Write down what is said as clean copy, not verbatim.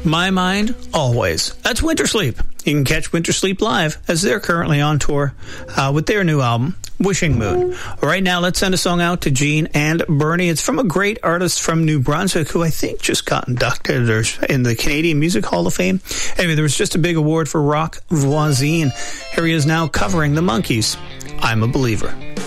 My mind, always. That's Winter Sleep. You can catch Winter Sleep live as they're currently on tour with their new album, Wishing Moon. Right now, let's send a song out to Gene and Bernie. It's from a great artist from New Brunswick who I think just got inducted in the Canadian Music Hall of Fame. Anyway, there was just a big award for Rock Voisine. Here he is now covering the Monkees. I'm a Believer.